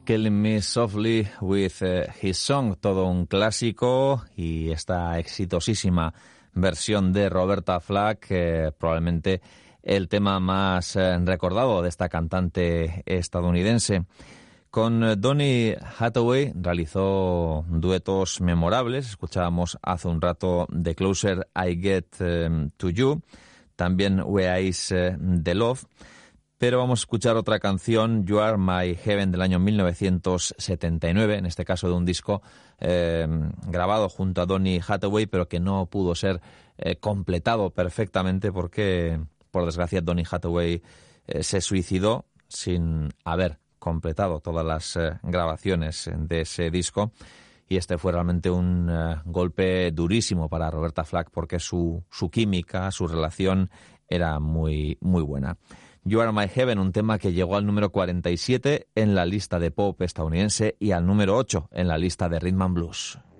Killing Me Softly with His Song, todo un clásico, y esta exitosísima versión de Roberta Flack, probablemente el tema más recordado de esta cantante estadounidense. Con Donny Hathaway realizó duetos memorables. Escuchábamos hace un rato The Closer I Get to You, también Where Is the Love. Pero vamos a escuchar otra canción, You Are My Heaven, del año 1979, en este caso de un disco grabado junto a Donny Hathaway, pero que no pudo ser completado perfectamente porque, por desgracia, Donny Hathaway se suicidó sin haber completado todas las grabaciones de ese disco, y este fue realmente un golpe durísimo para Roberta Flack porque su química, su relación era muy, muy buena. You Are My Heaven, un tema que llegó al número 47 en la lista de pop estadounidense y al número 8 en la lista de Rhythm and Blues.